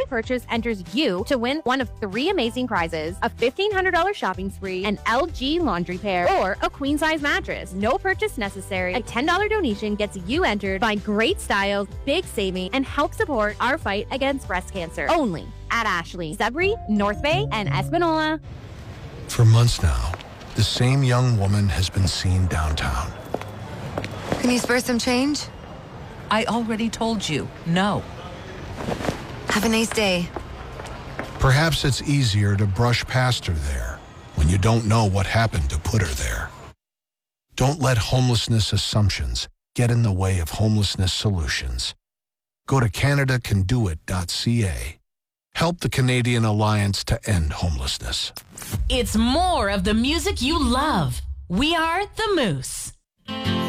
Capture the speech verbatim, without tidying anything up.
purchase enters you to win one of three amazing prizes: a fifteen hundred dollars shopping spree, an L G laundry pair, or a queen-size mattress. No purchase necessary. A ten dollars donation gets you entered. Find great styles, big savings, and help support our fight against breast cancer. Only at Ashley, Sudbury, North Bay, and Espanola. For months now, the same young woman has been seen downtown. Can you spare some change? I already told you, no. Have a nice day. Perhaps it's easier to brush past her there when you don't know what happened to put her there. Don't let homelessness assumptions get in the way of homelessness solutions. Go to Canada Can Do It dot C A. Help the Canadian Alliance to End Homelessness. It's more of the music you love. We are the Moose.